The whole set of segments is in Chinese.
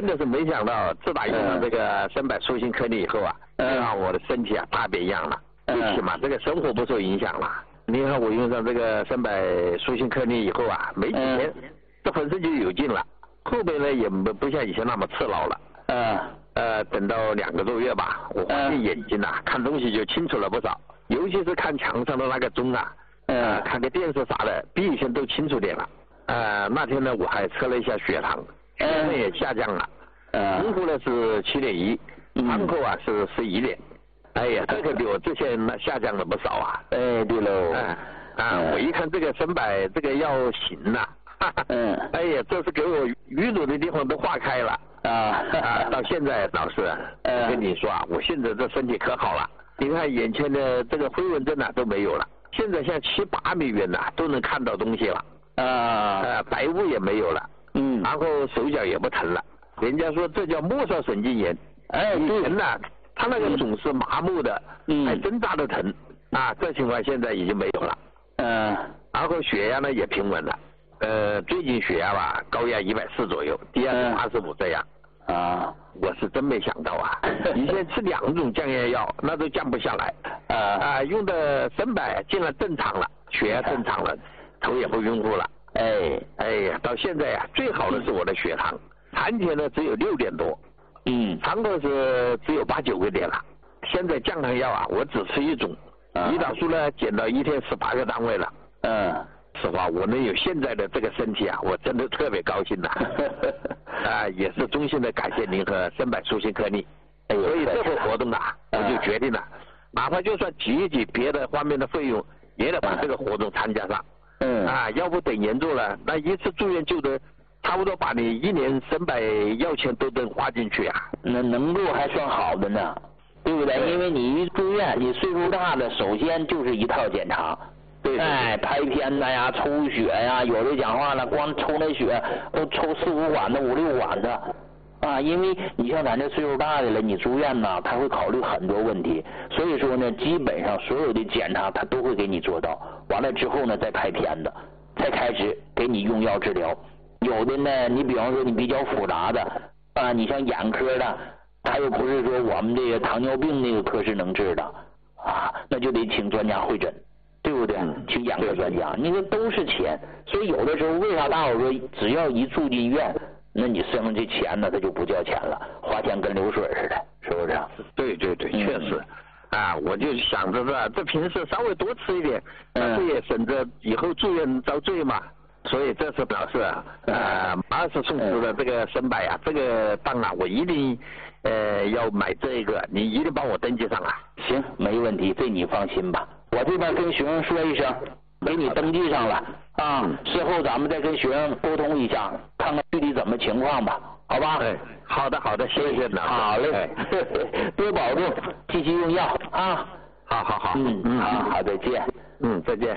真的是没想到，自打用了这个深百舒心颗粒以后啊，让我的身体啊大变样了，最起码这个生活不受影响了。你看我用上这个深百舒心颗粒以后啊，没几天，这浑身就有劲了，后背呢也不像以前那么刺挠了。等到2个多月吧，我发现眼睛啊看东西就清楚了不少，尤其是看墙上的那个钟啊，看个电视啥的，比以前都清楚点了。那天呢我还测了一下血糖，血糖也下降了，空腹呢是7.1，餐后啊是11点。哎呀，这个比我之前那下降了不少啊。 哎，对喽。 我一看这个深百这个药行呐，哎呀，这是给我淤堵的地方都化开了。到现在老师，我跟你说啊，我现在这身体可好了，你看眼前的这个飞蚊症啊都没有了，现在像7、8米远呐都能看到东西了，白雾也没有了，然后手脚也不疼了，人家说这叫末梢神经炎，以前呢他那个总是麻木的，还针扎的疼，这情况现在已经没有了，然后血压呢也平稳了，最近血压吧高压140左右，低压是85这样。我是真没想到啊！以前吃2种降压药，那都降不下来。用的深百竟然正常了，血压正常了，头也不晕乎了。哎呀，到现在呀，最好的是我的血糖，餐前呢只有6点多，餐后是只有8、9个点了。现在降糖药啊，我只吃1种，胰岛素呢减到1天18个单位了。实话，我能有现在的这个身体啊，我真的特别高兴呐！也是衷心的感谢您和深百舒心颗粒。所以这个活动啊，我就决定了，哪怕就算挤一挤别的方面的费用，也得把这个活动参加上。要不等严重了，那一次住院就得差不多把你1年深百药钱都得花进去啊。 那能够还算好的呢，对不对？因为你一住院，你岁数大了，首先就是一套检查。拍片子呀，抽血呀，有的讲话了，光抽那血都抽4、5管的、5、6管的，因为你像咱这岁数大的了，你住院呢，他会考虑很多问题，所以说呢，基本上所有的检查他都会给你做到，完了之后呢，再拍片子，才开始给你用药治疗。有的呢，你比方说你比较复杂的，你像眼科的，他又不是说我们这个糖尿病那个科室能治的，那就得请专家会诊。对不对？请眼科专家，你说都是钱，所以有的时候为啥大伙说只要一住进院，那你身上这钱呢，它就不叫钱了，花钱跟流水似的，是不是？ 对，确实。我就想着这平时稍微多吃一点，这也省着以后住院遭罪嘛。所以这次表示马尔斯送出的这个深百啊，这个当然我一定要买这个，你一定帮我登记上啊。 行，没问题，这你放心吧。我这边跟学生说一声，给你登记上了事后咱们再跟学生沟通一下，看看具体怎么情况吧，好吧？ 好的，谢谢老师。 好嘞，多保重，继续用药啊。 好。 好，再见。 再见。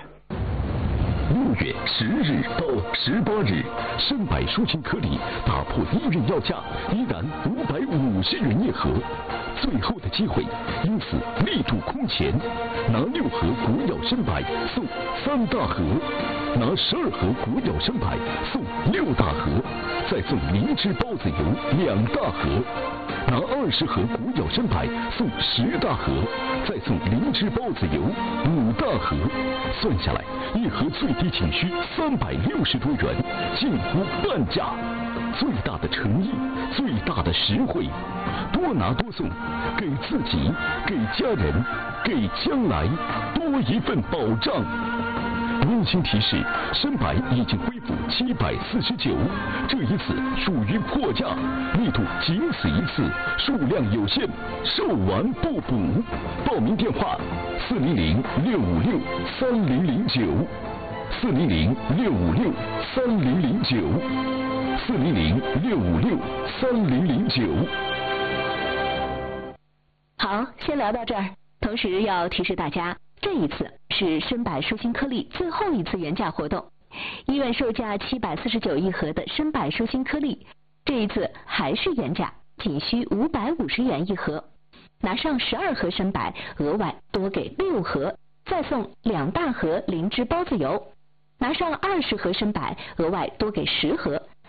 6月10日到18日，深百舒心颗粒打破医院药价，依然550元一盒。最后的机会，因此力度空前，拿6盒国药深百送3大盒，拿12盒国药深百送6大盒，再送灵芝孢子油2大盒，拿20盒国药深百送10大盒，再送灵芝孢子油5大盒，算下来一盒最低仅需360多元，近乎半价。最大的诚意，最大的实惠，多拿多送，给自己，给家人，给将来多一份保障。温馨提示：深百已经恢复749，这一次属于破价，力度仅此一次，数量有限，售完不补。报名电话：400-656-3009，400-656-3009。 好，先聊到这儿。同时要提示大家，这一次是深百舒心颗粒最后一次原价活动，医院售价749一盒的深百舒心颗粒，这一次还是原价，仅需550元一盒。拿上12盒深百，额外多给6盒，再送2大盒灵芝孢子油。拿上20盒深百，额外多给10盒，